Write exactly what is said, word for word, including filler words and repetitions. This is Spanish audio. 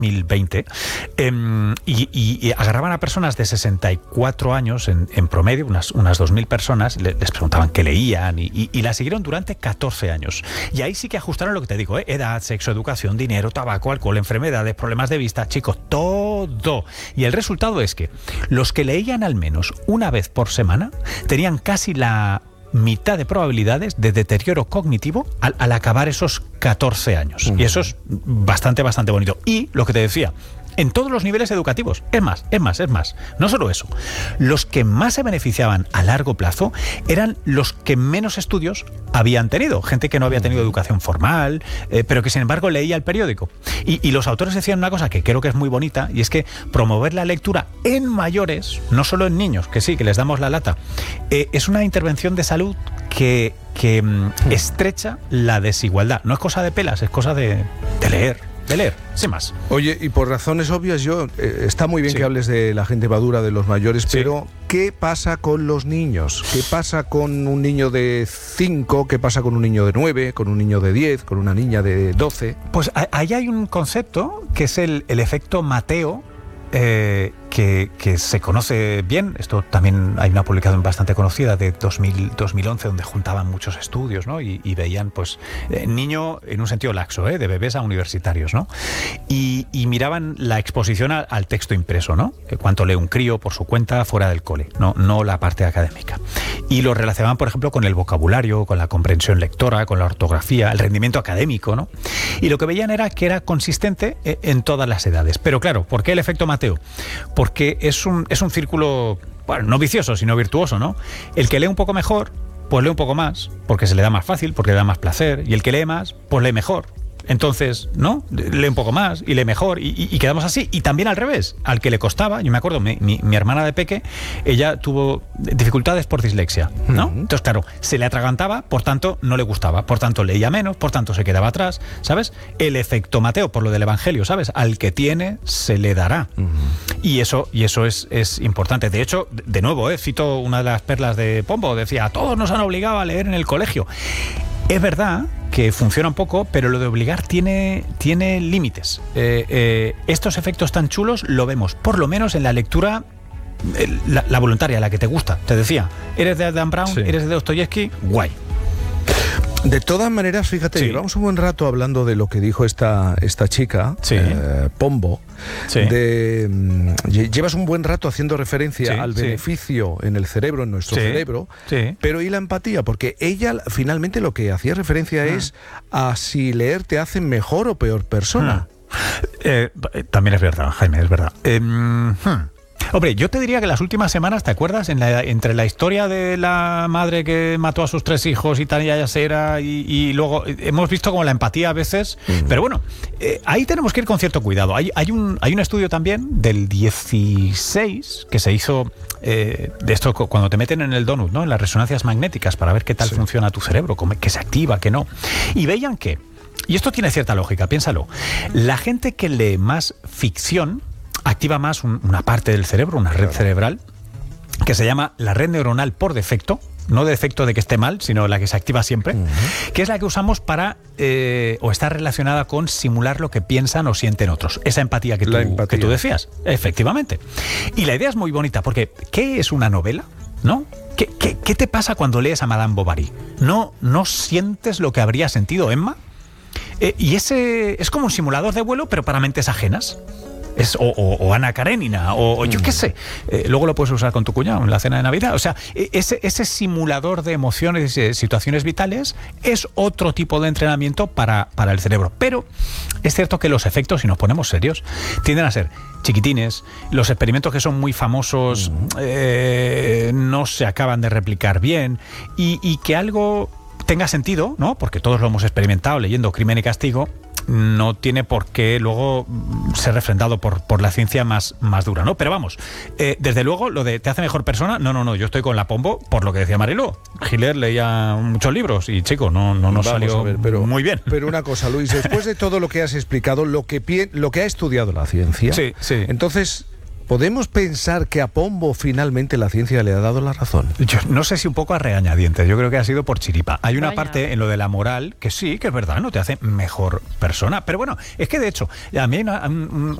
mil veinte, eh, y, y, y agarraban a personas de sesenta y cuatro años en, en promedio, unas, unas dos mil personas, les, les preguntaban qué leían y, y, y la siguieron durante catorce años. Y ahí sí que ajustaron lo que te digo, ¿eh? Edad, sexo, educación, dinero, tabaco, alcohol, enfermedades, problemas de vista, chicos, todo. Y el resultado es que los que leían al menos una vez por semana tenían casi la mitad de probabilidades de deterioro cognitivo al, al acabar esos catorce años. Uh-huh. Y eso es bastante, bastante bonito. Y lo que te decía, en todos los niveles educativos. Es más, es más, es más. No solo eso. Los que más se beneficiaban a largo plazo eran los que menos estudios habían tenido. Gente que no había tenido educación formal, eh, pero que sin embargo leía el periódico. Y, y los autores decían una cosa que creo que es muy bonita, y es que promover la lectura en mayores, no solo en niños, que sí, que les damos la lata, eh, es una intervención de salud que, que mm, estrecha la desigualdad. No es cosa de pelas, es cosa de, de leer. De leer, sin más. Oye, y por razones obvias, yo eh, está muy bien sí. que hables de la gente madura, de los mayores, sí. pero ¿qué pasa con los niños? ¿Qué pasa con un niño de cinco? ¿Qué pasa con un niño de nueve? ¿Con un niño de diez? ¿Con una niña de doce? Pues ahí hay un concepto que es el, el efecto Mateo, eh, que, que se conoce bien. Esto también hay una publicación bastante conocida de dos mil, dos mil once donde juntaban muchos estudios, ¿no? y, y veían pues eh, niño en un sentido laxo, ¿eh? de bebés a universitarios, ¿no? y, y miraban la exposición a, al texto impreso, ¿no? Cuánto lee un crío por su cuenta fuera del cole, no, no la parte académica, y lo relacionaban por ejemplo con el vocabulario, con la comprensión lectora, con la ortografía, el rendimiento académico, ¿no? Y lo que veían era que era consistente en todas las edades. Pero claro, ¿por qué el efecto Mateo? Porque es un, es un círculo, bueno, no vicioso, sino virtuoso, ¿no? El que lee un poco mejor, pues lee un poco más, porque se le da más fácil, porque le da más placer, y el que lee más, pues lee mejor. Entonces, ¿no? Lee un poco más y lee mejor y, y, y quedamos así. Y también al revés, al que le costaba, yo me acuerdo, mi, mi, mi hermana de peque, ella tuvo dificultades por dislexia, ¿no? Uh-huh. Entonces, claro, se le atragantaba, por tanto, no le gustaba, por tanto, leía menos, por tanto, se quedaba atrás, ¿sabes? El efecto Mateo, por lo del Evangelio, ¿sabes? Al que tiene, se le dará. Uh-huh. Y eso, y eso es, es importante. De hecho, de nuevo, ¿eh? cito una de las perlas de Pombo, decía, a todos nos han obligado a leer en el colegio. Es verdad que funciona un poco, pero lo de obligar tiene, tiene límites. Eh, eh, estos efectos tan chulos lo vemos, por lo menos en la lectura, eh, la, la voluntaria, la que te gusta. Te decía, eres de Dan Brown, sí. eres de Dostoyevsky, guay. De todas maneras, fíjate, sí. llevamos un buen rato hablando de lo que dijo esta, esta chica, sí. eh, Pombo. Sí. De, mm, llevas un buen rato haciendo referencia sí, al sí. beneficio en el cerebro, en nuestro sí, cerebro, sí. pero ¿y la empatía? Porque ella finalmente lo que hacía referencia ah. es a si leer te hace mejor o peor persona. Ah. Eh, también es verdad, Jaime, es verdad. Eh, hmm. Hombre, yo te diría que las últimas semanas, ¿te acuerdas? En la, entre la historia de la madre que mató a sus tres hijos y tal, y Yasera, y, y luego hemos visto como la empatía a veces, mm. pero bueno, eh, ahí tenemos que ir con cierto cuidado. Hay, hay, un, hay un estudio también del dieciséis que se hizo eh, de esto cuando te meten en el donut, ¿no? En las resonancias magnéticas para ver qué tal sí. funciona tu cerebro, que se activa, que no. Y veían que, y esto tiene cierta lógica, piénsalo, la gente que lee más ficción activa más un, una parte del cerebro, una red cerebral, que se llama la red neuronal por defecto, no de defecto de que esté mal, sino la que se activa siempre, uh-huh. que es la que usamos para, eh, o está relacionada con simular lo que piensan o sienten otros. Esa empatía que tú, empatía. que tú decías, efectivamente. Y la idea es muy bonita, porque ¿qué es una novela? ¿No? ¿Qué, qué, qué te pasa cuando lees a Madame Bovary? ¿No, no sientes lo que habría sentido Emma? Eh, y ese es como un simulador de vuelo, pero para mentes ajenas. Es, o, o, o Ana Karenina, o, o yo qué sé. Eh, luego lo puedes usar con tu cuñado en la cena de Navidad. O sea, ese, ese simulador de emociones y situaciones vitales es otro tipo de entrenamiento para, para el cerebro. Pero es cierto que los efectos, si nos ponemos serios, tienden a ser chiquitines. Los experimentos que son muy famosos eh, no se acaban de replicar bien. Y, y que algo tenga sentido, ¿no? Porque todos lo hemos experimentado leyendo Crimen y Castigo, no tiene por qué luego ser refrendado por, por la ciencia más, más dura, ¿no? Pero vamos, eh, desde luego, lo de ¿te hace mejor persona? No, no, no, yo estoy con la Pombo por lo que decía Mariló. Hitler leía muchos libros y, chico, no, no nos Vamos salió ver, pero, muy bien. Pero una cosa, Luis, después de todo lo que has explicado, lo que, pie, lo que ha estudiado la ciencia, sí, sí. entonces, ¿Podemos pensar que a Pombo finalmente la ciencia le ha dado la razón? Yo no sé si un poco a regañadientes, yo creo que ha sido por chiripa. Hay una Vaya. parte en lo de la moral que sí, que es verdad, no te hace mejor persona. Pero bueno, es que de hecho, a mí hay una, un,